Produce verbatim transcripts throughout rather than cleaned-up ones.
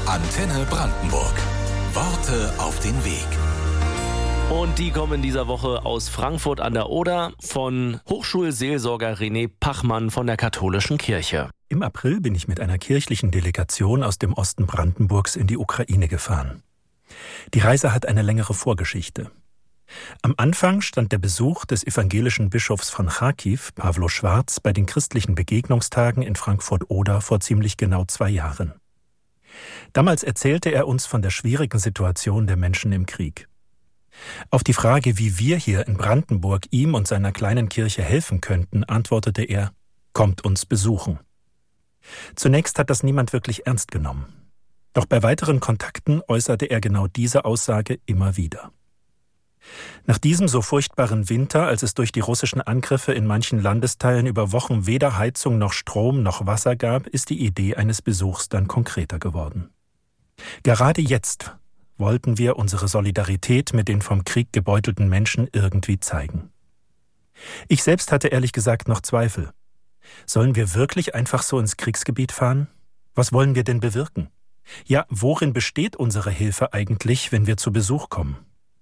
Antenne Brandenburg. Worte auf den Weg. Und die kommen in dieser Woche aus Frankfurt an der Oder von Hochschulseelsorger René Pachmann von der Katholischen Kirche. Im April bin ich mit einer kirchlichen Delegation aus dem Osten Brandenburgs in die Ukraine gefahren. Die Reise hat eine längere Vorgeschichte. Am Anfang stand der Besuch des evangelischen Bischofs von Charkiw, Pawlo Schwarz, bei den christlichen Begegnungstagen in Frankfurt-Oder vor ziemlich genau zwei Jahren. Damals erzählte er uns von der schwierigen Situation der Menschen im Krieg. Auf die Frage, wie wir hier in Brandenburg ihm und seiner kleinen Kirche helfen könnten, antwortete er: Kommt uns besuchen. Zunächst hat das niemand wirklich ernst genommen. Doch bei weiteren Kontakten äußerte er genau diese Aussage immer wieder. Nach diesem so furchtbaren Winter, als es durch die russischen Angriffe in manchen Landesteilen über Wochen weder Heizung noch Strom noch Wasser gab, ist die Idee eines Besuchs dann konkreter geworden. Gerade jetzt wollten wir unsere Solidarität mit den vom Krieg gebeutelten Menschen irgendwie zeigen. Ich selbst hatte ehrlich gesagt noch Zweifel. Sollen wir wirklich einfach so ins Kriegsgebiet fahren? Was wollen wir denn bewirken? Ja, worin besteht unsere Hilfe eigentlich, wenn wir zu Besuch kommen?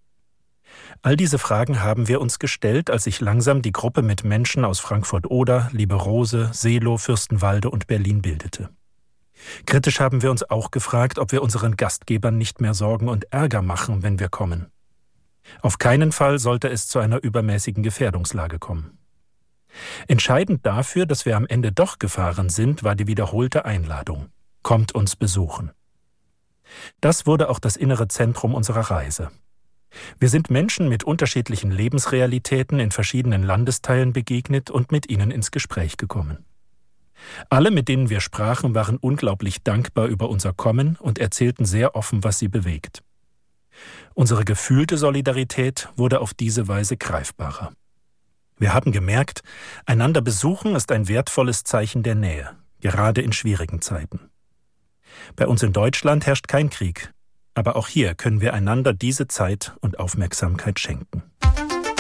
All diese Fragen haben wir uns gestellt, als sich langsam die Gruppe mit Menschen aus Frankfurt-Oder, Lieberose, Seelow, Fürstenwalde und Berlin bildete. Kritisch haben wir uns auch gefragt, ob wir unseren Gastgebern nicht mehr Sorgen und Ärger machen, wenn wir kommen. Auf keinen Fall sollte es zu einer übermäßigen Gefährdungslage kommen. Entscheidend dafür, dass wir am Ende doch gefahren sind, war die wiederholte Einladung: Kommt uns besuchen. Das wurde auch das innere Zentrum unserer Reise. Wir sind Menschen mit unterschiedlichen Lebensrealitäten in verschiedenen Landesteilen begegnet und mit ihnen ins Gespräch gekommen. Alle, mit denen wir sprachen, waren unglaublich dankbar über unser Kommen und erzählten sehr offen, was sie bewegt. Unsere gefühlte Solidarität wurde auf diese Weise greifbarer. Wir haben gemerkt, einander besuchen ist ein wertvolles Zeichen der Nähe, gerade in schwierigen Zeiten. Bei uns in Deutschland herrscht kein Krieg, aber auch hier können wir einander diese Zeit und Aufmerksamkeit schenken.